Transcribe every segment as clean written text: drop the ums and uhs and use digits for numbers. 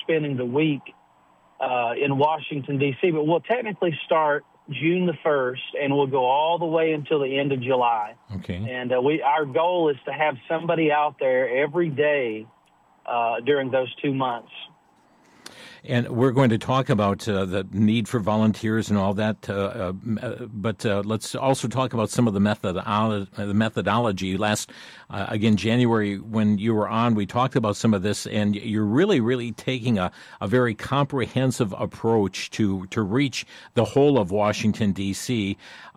spending the week in Washington, D.C., but we'll technically start June the 1st, and we'll go all the way until the end of July. Okay. And our goal is to have somebody out there every day during those 2 months. And we're going to talk about the need for volunteers and all that, but let's also talk about some of the methodology. Last, again, January, when you were on, we talked about some of this, and you're really taking a very comprehensive approach to reach the whole of Washington, D.C.,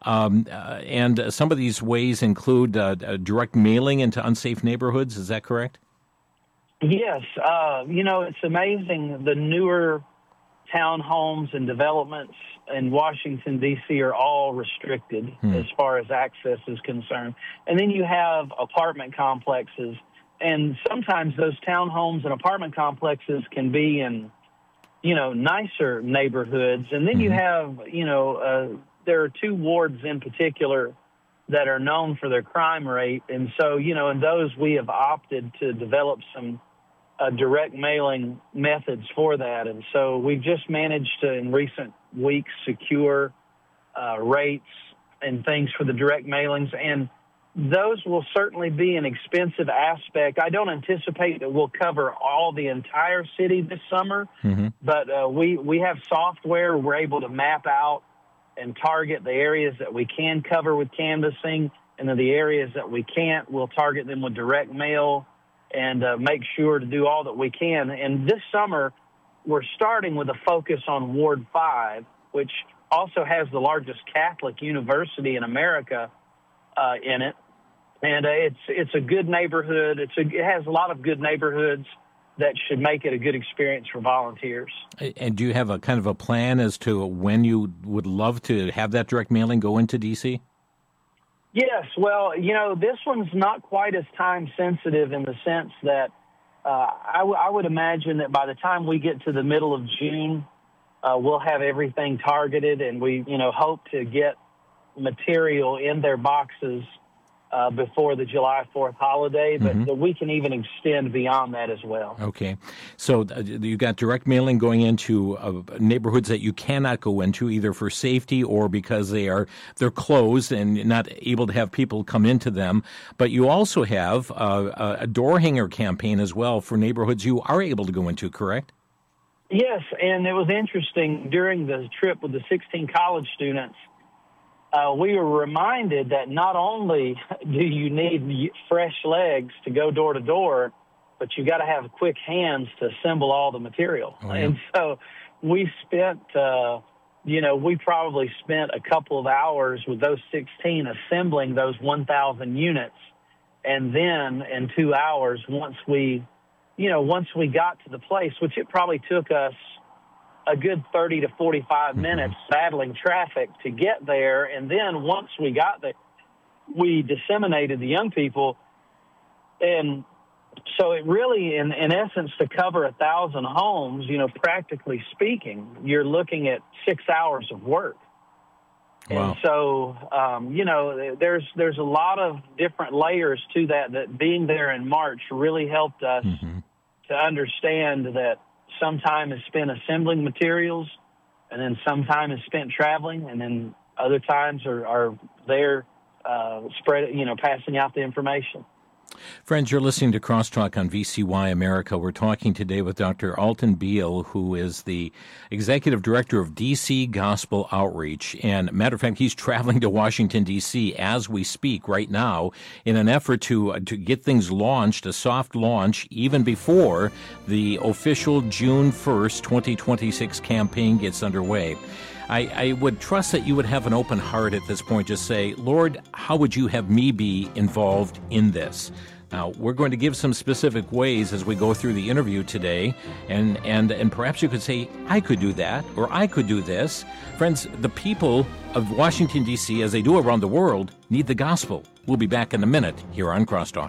and some of these ways include direct mailing into unsafe neighborhoods. Is that correct? Yes. It's amazing. The newer townhomes and developments in Washington, D.C. are all restricted as far as access is concerned. And then you have apartment complexes. And sometimes those townhomes and apartment complexes can be in, nicer neighborhoods. And then you have, there are 2 wards in particular that are known for their crime rate. And so, in those we have opted to develop some direct mailing methods for that. And so we've just managed to, in recent weeks, secure rates and things for the direct mailings. And those will certainly be an expensive aspect. I don't anticipate that we'll cover all the entire city this summer, but we have software. We're able to map out and target the areas that we can cover with canvassing, and then the areas that we can't, we'll target them with direct mail and make sure to do all that we can. And this summer, we're starting with a focus on Ward 5, which also has the largest Catholic university in America in it. And it's a good neighborhood. It has a lot of good neighborhoods that should make it a good experience for volunteers. And do you have a kind of a plan as to when you would love to have that direct mailing go into D.C.? Yes. Well, this one's not quite as time sensitive in the sense that I would imagine that by the time we get to the middle of June, we'll have everything targeted, and we, hope to get material in their boxes before the July 4th holiday, but we can even extend beyond that as well. Okay. So you've got direct mailing going into neighborhoods that you cannot go into, either for safety or because they're closed and not able to have people come into them. But you also have a door hanger campaign as well for neighborhoods you are able to go into, correct? Yes, and it was interesting during the trip with the 16 college students. We were reminded that not only do you need fresh legs to go door to door, but you got to have quick hands to assemble all the material. Oh, yeah. And so we spent, we probably spent a couple of hours with those 16 assembling those 1,000 units. And then in 2 hours, once we got to the place, which it probably took us a good 30 to 45 minutes battling traffic to get there. And then once we got there, we disseminated the young people. And so it really, in essence, to cover 1,000 homes, practically speaking, you're looking at 6 hours of work. Wow. And so, there's a lot of different layers to that being there in March really helped us to understand that some time is spent assembling materials, and then some time is spent traveling, and then other times are there passing out the information. Friends, you're listening to Crosstalk on VCY America. We're talking today with Dr. Alton Beal, who is the Executive Director of DC Gospel Outreach. And matter of fact, he's traveling to Washington, D.C. as we speak right now in an effort to get things launched, a soft launch, even before the official June 1st, 2026 campaign gets underway. I would trust that you would have an open heart at this point. Just say, Lord, how would you have me be involved in this? Now, we're going to give some specific ways as we go through the interview today, and perhaps you could say, I could do that, or I could do this. Friends, the people of Washington, D.C., as they do around the world, need the gospel. We'll be back in a minute here on Crosstalk.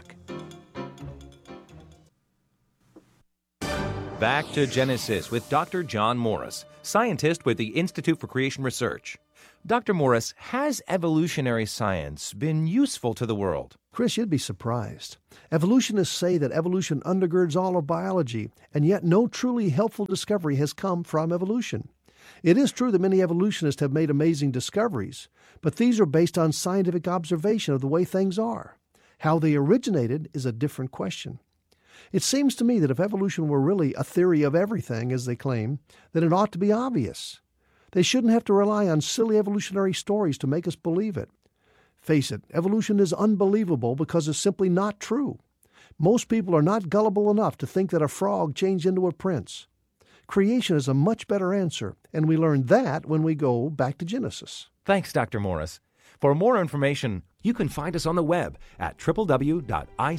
Back to Genesis with Dr. John Morris, scientist with the Institute for Creation Research. Dr. Morris, has evolutionary science been useful to the world? Chris, you'd be surprised. Evolutionists say that evolution undergirds all of biology, and yet no truly helpful discovery has come from evolution. It is true that many evolutionists have made amazing discoveries, but these are based on scientific observation of the way things are. How they originated is a different question. It seems to me that if evolution were really a theory of everything, as they claim, then it ought to be obvious. They shouldn't have to rely on silly evolutionary stories to make us believe it. Face it, evolution is unbelievable because it's simply not true. Most people are not gullible enough to think that a frog changed into a prince. Creation is a much better answer, and we learn that when we go back to Genesis. Thanks, Dr. Morris. For more information, you can find us on the web at www.icr.org.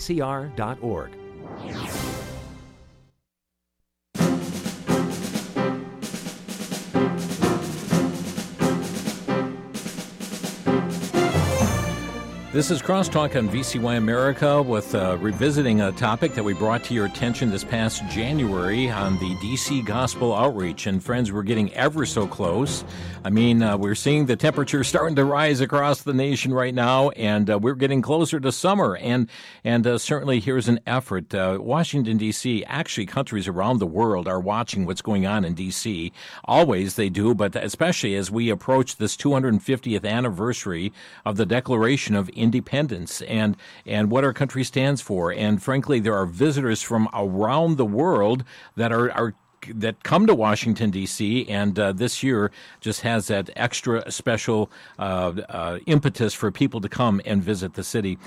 This is Crosstalk on VCY America with revisiting a topic that we brought to your attention this past January on the DC Gospel Outreach. And friends, we're getting ever so close. I mean, we're seeing the temperature starting to rise across the nation right now, and we're getting closer to summer. And certainly here's an effort. Washington, D.C., actually countries around the world are watching what's going on in D.C. Always they do, but especially as we approach this 250th anniversary of the Declaration of Independence and what our country stands for. And frankly, there are visitors from around the world that come to Washington, D.C., and this year just has that extra special impetus for people to come and visit the city.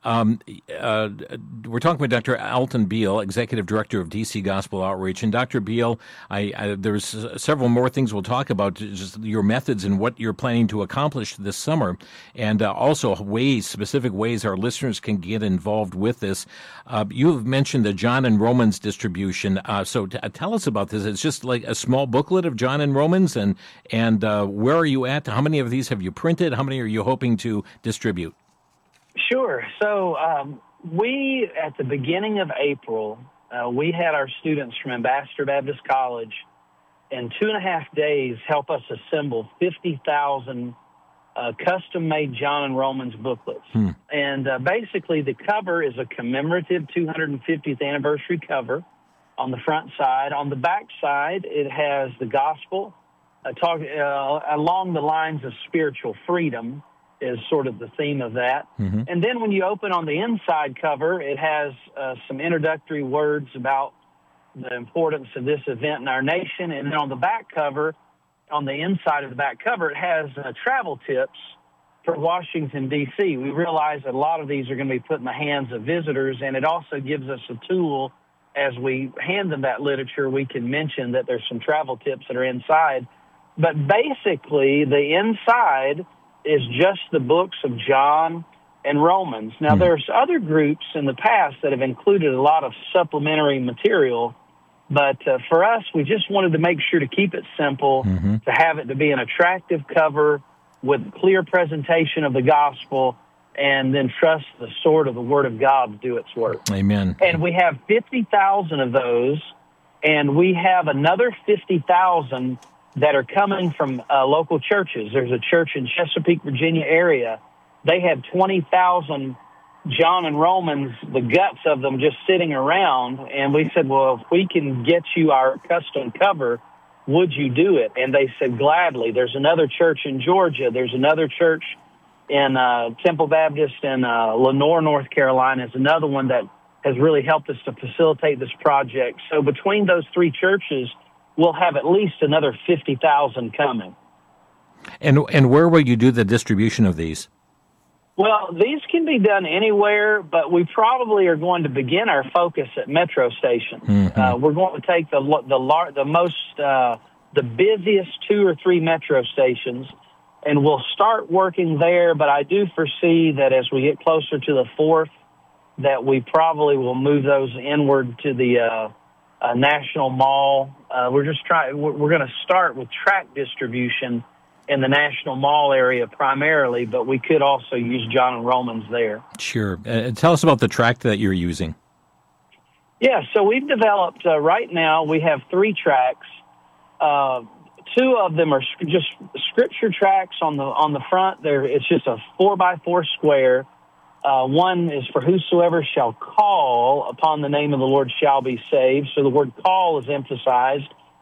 We're talking with Dr. Alton Beal, Executive Director of D.C. Gospel Outreach. And Dr. Beal, there's several more things we'll talk about, just your methods and what you're planning to accomplish this summer, and also specific ways our listeners can get involved with this. You've mentioned the John and Romans distribution, so tell us about this. It's just like a small booklet of John and Romans, and where are you at? How many of these have you printed? How many are you hoping to distribute? Sure. So we, at the beginning of April, we had our students from Ambassador Baptist College in 2.5 days help us assemble 50,000 custom-made John and Romans booklets. And basically the cover is a commemorative 250th anniversary cover on the front side. On the back side, it has the gospel along the lines of spiritual freedom is sort of the theme of that. And then when you open on the inside cover, it has some introductory words about the importance of this event in our nation. And then on the back cover, on the inside of the back cover, it has travel tips for Washington, D.C. We realize that a lot of these are going to be put in the hands of visitors, and it also gives us a tool as we hand them that literature. We can mention that there's some travel tips that are inside. But basically, the inside is just the books of John and Romans. Now, there's other groups in the past that have included a lot of supplementary material, but for us, we just wanted to make sure to keep it simple, to have it to be an attractive cover with clear presentation of the gospel, and then trust the sword of the Word of God to do its work. Amen. And we have 50,000 of those, and we have another 50,000 that are coming from local churches. There's a church in Chesapeake, Virginia area. They have 20,000 John and Romans, the guts of them just sitting around. And we said, well, if we can get you our custom cover, would you do it? And they said, gladly. There's another church in Georgia. There's another church in Temple Baptist in Lenoir, North Carolina. Is another one that has really helped us to facilitate this project. So between those three churches, we'll have at least another 50,000 coming. And where will you do the distribution of these? Well, these can be done anywhere, but we probably are going to begin our focus at metro stations. We're going to take the busiest 2 or 3 metro stations, and we'll start working there. But I do foresee that as we get closer to the 4th, that we probably will move those inward to the National Mall. We're going to start with tract distribution in the National Mall area primarily, but we could also use John and Romans there. Sure. Tell us about the tract that you're using. Yeah, so we've developed, right now, we have 3 tracts. 2 of them are just scripture tracts on the front. It's just a 4x4 square. One is for whosoever shall call upon the name of the Lord shall be saved. So the word call is emphasized.